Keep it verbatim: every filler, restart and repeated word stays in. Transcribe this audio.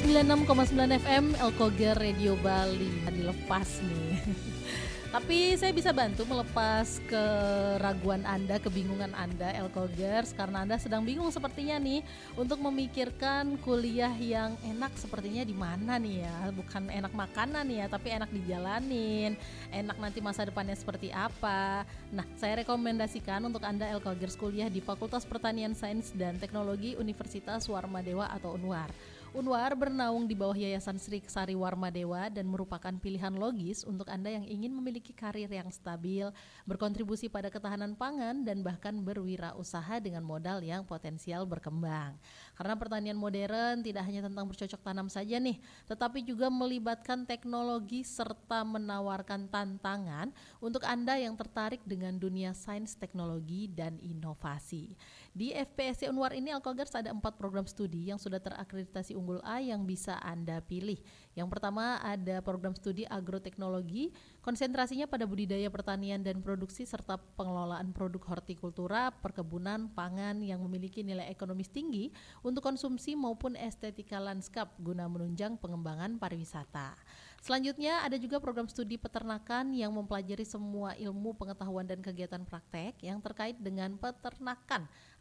sembilan puluh enam koma sembilan F M Elkoger Radio Bali. Dilepas nih. Tapi saya bisa bantu melepas keraguan Anda, kebingungan Anda Elkogers, karena Anda sedang bingung sepertinya nih untuk memikirkan kuliah yang enak sepertinya di mana nih ya. Bukan enak makanan ya, tapi enak dijalanin, enak nanti masa depannya seperti apa. Nah, saya rekomendasikan untuk Anda Elkogers kuliah di Fakultas Pertanian Sains dan Teknologi Universitas Warmadewa atau Unwar. Unwar bernaung di bawah Yayasan Sri Kesari Warmadewa dan merupakan pilihan logis untuk Anda yang ingin memiliki karir yang stabil, berkontribusi pada ketahanan pangan, dan bahkan berwirausaha dengan modal yang potensial berkembang. Karena pertanian modern tidak hanya tentang bercocok tanam saja nih, tetapi juga melibatkan teknologi serta menawarkan tantangan untuk Anda yang tertarik dengan dunia sains, teknologi, dan inovasi. Di F P S C Unwar ini Elkogers ada empat program studi yang sudah terakreditasi unggul A yang bisa Anda pilih. Yang pertama ada program studi agroteknologi, konsentrasinya pada budidaya pertanian dan produksi serta pengelolaan produk hortikultura, perkebunan, pangan yang memiliki nilai ekonomis tinggi untuk konsumsi maupun estetika lanskap guna menunjang pengembangan pariwisata. Selanjutnya ada juga program studi peternakan yang mempelajari semua ilmu, pengetahuan dan kegiatan praktek yang terkait dengan peternakan